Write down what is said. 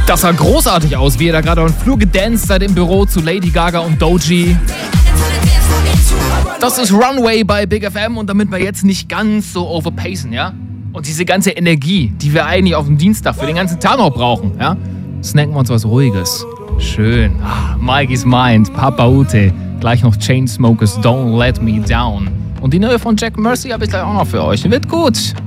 Das sah großartig aus, wie er da gerade auf dem Flur gedanced hat im Büro zu Lady Gaga und Doechii. Das ist Runway bei Big FM und damit wir jetzt nicht ganz so overpacen, ja? Und diese ganze Energie, die wir eigentlich auf dem Dienstag für den ganzen Tag noch brauchen, ja? Snacken wir uns was Ruhiges. Schön. Mikey's Mind, Papa Ute. Gleich noch Chainsmokers, Don't Let Me Down. Und die neue von Jack Mercy habe ich gleich auch noch für euch. Wird gut.